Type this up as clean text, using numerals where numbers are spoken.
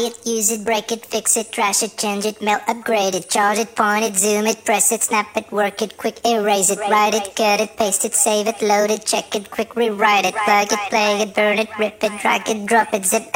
it, use it, break it, fix it, trash it, change it, melt, upgrade it, charge it, point it, zoom it, press it, snap it, work it, quick erase it, write it, cut it, paste it, save it, load it, check it, quick rewrite it, plug it, play it, burn it, rip it, drag it, drop it, zip